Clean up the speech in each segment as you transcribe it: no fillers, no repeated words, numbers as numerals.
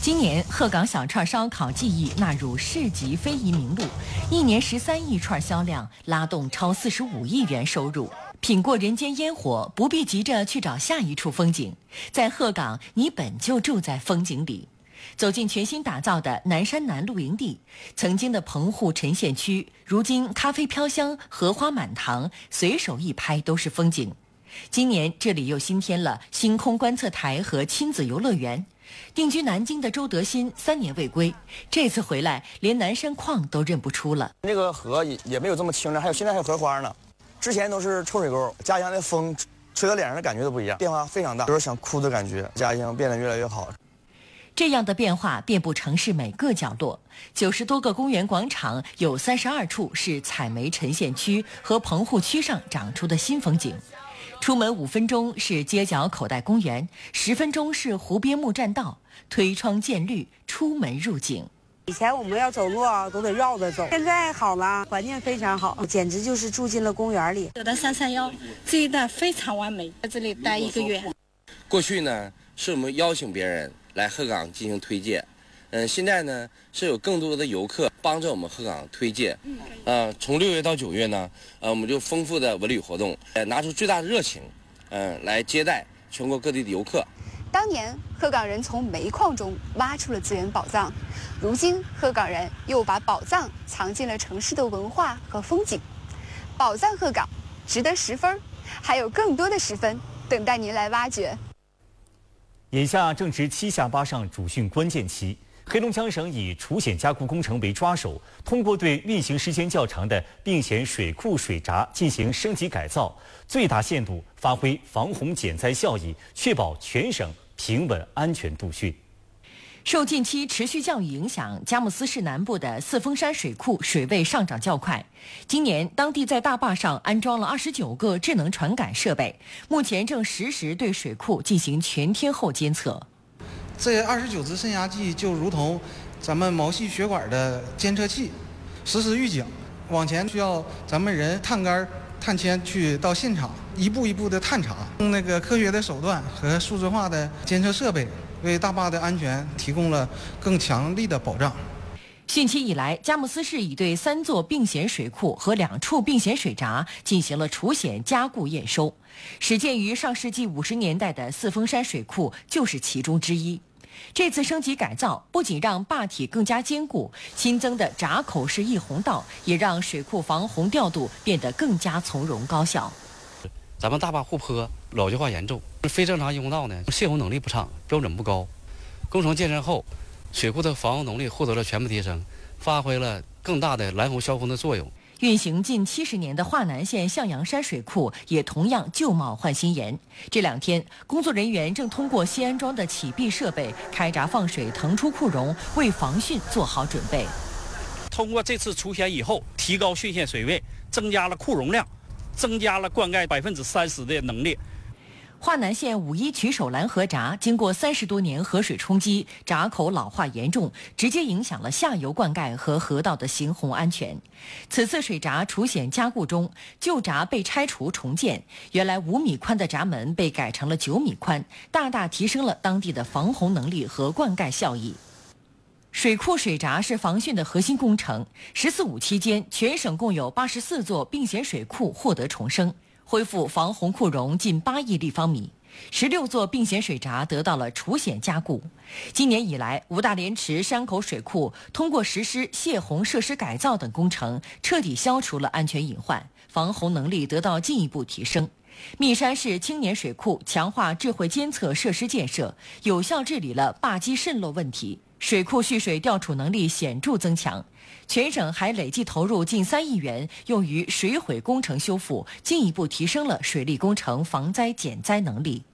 今年鹤岗小串烧烤技艺纳入市级非遗名录，一年13亿串销量，拉动超45亿元收入。品过人间烟火，不必急着去找下一处风景，在鹤岗，你本就住在风景里。走进全新打造的南山南露营地，曾经的棚户沉陷区，如今咖啡飘香，荷花满堂，随手一拍都是风景。今年这里又新添了星空观测台和亲子游乐园。定居南京的周德新3年未归，这次回来连南山矿都认不出了。 这个河也没有这么清了，现在还有荷花呢。之前都是臭水沟，家乡的风吹到脸上的感觉都不一样，变化非常大，有点想哭的感觉。家乡变得越来越好。 这样的变化遍布城市每个角落，90多个公园广场，有32处是采煤沉陷区和棚户区上长出的新风景。出门5分钟是街角口袋公园，10分钟是湖边木栈道，推窗见绿，出门入景。 以前我们要走路都得绕着走，现在好了，环境非常好，简直就是住进了公园里。 有的331这一带非常完美，在这里待1个月。 过去呢是我们邀请别人来鹤岗进行推介，现在呢是有更多的游客帮着我们鹤岗推介，从6月到9月呢，我们就丰富的文旅活动，拿出最大的热情，来接待全国各地的游客。 当年鹤岗人从煤矿中挖出了资源宝藏，如今鹤岗人又把宝藏藏进了城市的文化和风景。宝藏鹤岗值得10分，还有更多的10分等待您来挖掘。 眼下正值7下8上主汛关键期，黑龙江省以除险加固工程为抓手，通过对运行时间较长的并险水库水闸进行升级改造，最大限度发挥防洪减灾效益，确保全省平稳安全度汛。 受近期持续降雨影响，佳木斯市南部的四峰山水库水位上涨较快。今年当地在大坝上安装了29个智能传感设备，目前正实时对水库进行全天候监测。 这29支渗压计就如同咱们毛细血管的监测器，实时预警。往前需要咱们人探杆、探铅去到现场，一步一步的探查，用那个科学的手段和数字化的监测设备，为大坝的安全提供了更强力的保障。 汛期以来，佳木斯市已对3座并险水库和2处并险水闸进行了除险加固验收。始建于上世纪50年代的四峰山水库就是其中之一。这次升级改造不仅让坝体更加坚固，新增的闸口式溢洪道也让水库防洪调度变得更加从容高效。 咱们大坝护坡老旧化严重，非正常溢洪道呢泄洪能力不畅，标准不高。工程建成后，水库的防洪能力获得了全部提升，发挥了更大的拦洪消洪的作用。 运行近70年的华南县向阳山水库也同样旧貌换新颜。这2天，工作人员正通过新安装的起闭设备开闸放水腾出库容，为防汛做好准备。 通过这次除险以后，提高汛线水位，增加了库容量，增加了灌溉30%的能力。 华南县5·1曲首栏河闸经过30多年河水冲击，闸口老化严重，直接影响了下游灌溉和河道的行洪安全。此次水闸除险加固中，旧闸被拆除重建，原来5米宽的闸门被改成了9米宽，大大提升了当地的防洪能力和灌溉效益。水库水闸是防汛的核心工程。14·5期间，全省共有84座并险水库获得重生，恢复防洪库容近8亿立方米，16座并险水闸得到了除险加固。今年以来，五大连池山口水库通过实施泄洪设施改造等工程，彻底消除了安全隐患，防洪能力得到进一步提升。密山市青年水库强化智慧监测设施建设，有效治理了坝基渗漏问题，水库蓄水调储能力显著增强。全省还累计投入近3亿元用于水毁工程修复，进一步提升了水利工程防灾减灾能力。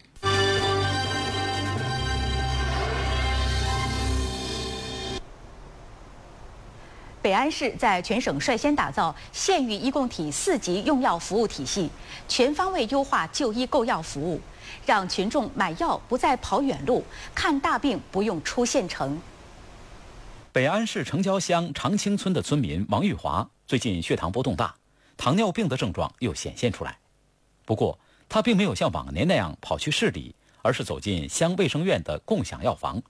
北安市在全省率先打造县域医共体4级用药服务体系，全方位优化就医购药服务，让群众买药不再跑远路，看大病不用出县城。 北安市城郊乡长青村的村民王玉华最近血糖波动大，糖尿病的症状又显现出来。不过，他并没有像往年那样跑去市里，而是走进乡卫生院的共享药房，